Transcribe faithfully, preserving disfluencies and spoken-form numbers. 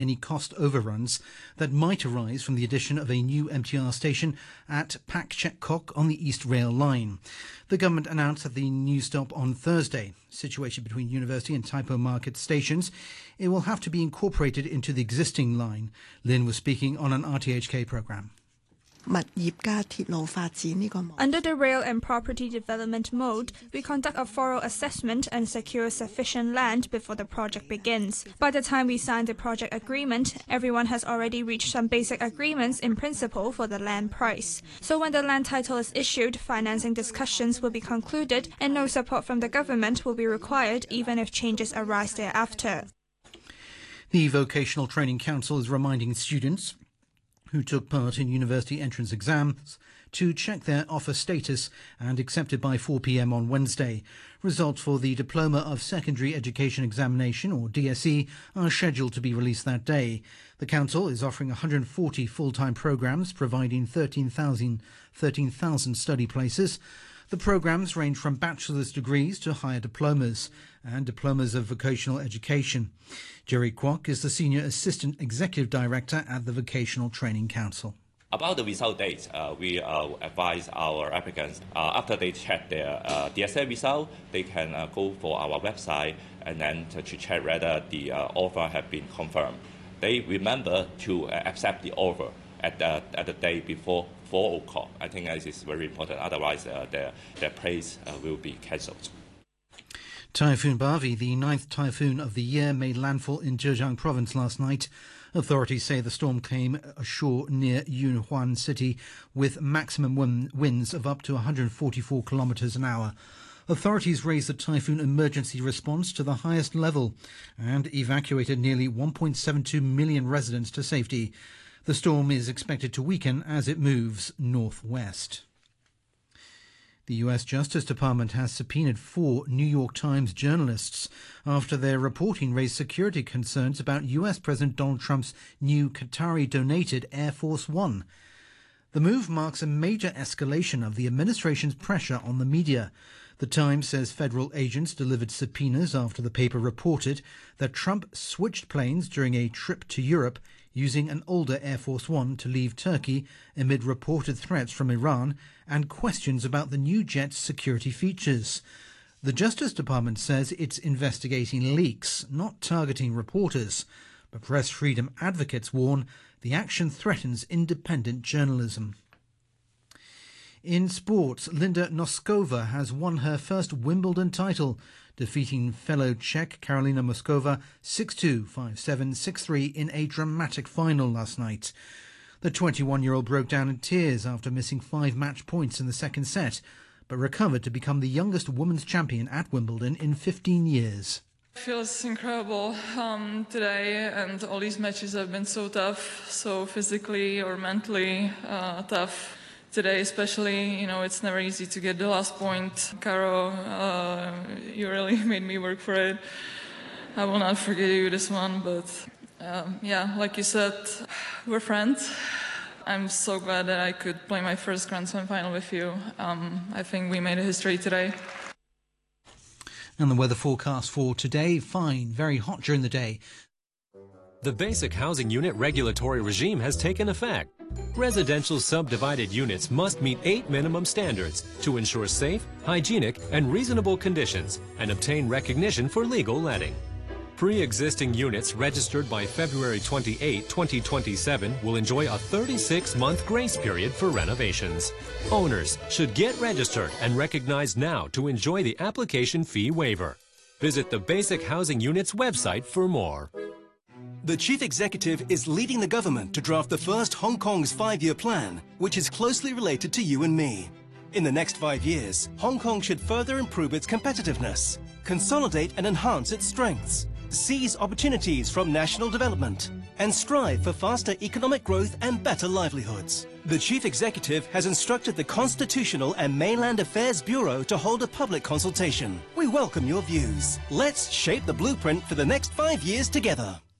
any cost overruns that might arise from the addition of a new M T R station at Pak Chek Kok on the East Rail Line. The government announced at the new stop on Thursday, situated between University and Tai Po Market stations, it will have to be incorporated into the existing line. Lin was speaking on an R T H K programme. Under the rail and property development mode, we conduct a thorough assessment and secure sufficient land before the project begins. By the time we sign the project agreement, everyone has already reached some basic agreements in principle for the land price. So when the land title is issued, financing discussions will be concluded and no support from the government will be required even if changes arise thereafter. The Vocational Training Council is reminding students who took part in university entrance exams to check their offer status and accept it by four p m on Wednesday. Results for the Diploma of Secondary Education Examination, or D S E, are scheduled to be released that day. The council is offering one hundred forty full-time programmes, providing thirteen thousand study places. The programmes range from bachelor's degrees to higher diplomas and diplomas of vocational education. Jerry Kwok is the Senior Assistant Executive Director at the Vocational Training Council. About the result date, uh, we uh, advise our applicants, uh, after they check their uh, D S A result, they can uh, go for our website and then to, to check whether the uh, offer has been confirmed. They remember to uh, accept the offer at the, at the day before four o'clock. I think this is very important, otherwise uh, their, their place uh, will be cancelled. Typhoon Bavi, the ninth typhoon of the year, made landfall in Zhejiang province last night. Authorities say the storm came ashore near Yunhuan city with maximum winds of up to one hundred forty-four kilometres an hour. Authorities raised the typhoon emergency response to the highest level and evacuated nearly one point seven two million residents to safety. The storm is expected to weaken as it moves northwest. The U S Justice Department has subpoenaed four New York Times journalists after their reporting raised security concerns about U S President Donald Trump's new Qatari-donated Air Force One. The move marks a major escalation of the administration's pressure on the media. The Times says federal agents delivered subpoenas after the paper reported that Trump switched planes during a trip to Europe using an older Air Force One to leave Turkey amid reported threats from Iran and questions about the new jet's security features. The Justice Department says it's investigating leaks, not targeting reporters. But press freedom advocates warn the action threatens independent journalism. In sports, Linda Noskova has won her first Wimbledon title, defeating fellow Czech Karolina Moskova six two, five seven, six three in a dramatic final last night. The twenty-one-year-old broke down in tears after missing five match points in the second set, but recovered to become the youngest women's champion at Wimbledon in fifteen years. It feels incredible um, today, and all these matches have been so tough, so physically or mentally uh, tough. Today especially, you know, it's never easy to get the last point. Caro, uh, you really made me work for it. I will not forget you this one, but um, yeah, like you said, we're friends. I'm so glad that I could play my first Grand Slam final with you. Um, I think we made a history today. And the weather forecast for today, fine, very hot during the day. The Basic Housing Unit regulatory regime has taken effect. Residential subdivided units must meet eight minimum standards to ensure safe, hygienic, and reasonable conditions and obtain recognition for legal letting. Pre-existing units registered by February twenty-eighth, twenty twenty-seven will enjoy a thirty-six month grace period for renovations. Owners should get registered and recognized now to enjoy the application fee waiver. Visit the Basic Housing Unit's website for more. The Chief Executive is leading the government to draft the first Hong Kong's five-year plan, which is closely related to you and me. In the next five years, Hong Kong should further improve its competitiveness, consolidate and enhance its strengths, seize opportunities from national development, and strive for faster economic growth and better livelihoods. The Chief Executive has instructed the Constitutional and Mainland Affairs Bureau to hold a public consultation. We welcome your views. Let's shape the blueprint for the next five years together.